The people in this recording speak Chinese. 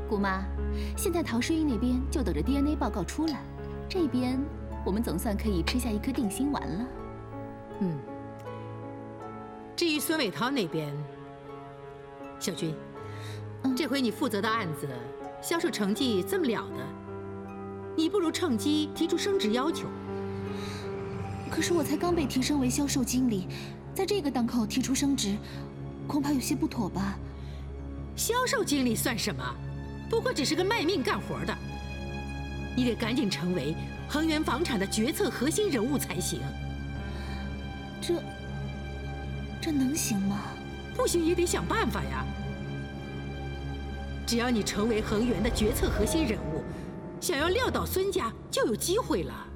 姑妈，现在陶诗英那边就等着 DNA 报告出来，这边我们总算可以吃下一颗定心丸了。 至于孙伟涛那边，小军，这回你负责的案子销售成绩这么了得，你不如趁机提出升职要求。 可是我才刚被提升为销售经理，在这个档口提出升职，恐怕有些不妥吧？ 销售经理算什么？不过只是个卖命干活的。你得赶紧成为恒源房产的决策核心人物才行。 这能行吗？ 不行也得想办法呀。只要你成为恒源的决策核心人物，想要撂倒孙家就有机会了。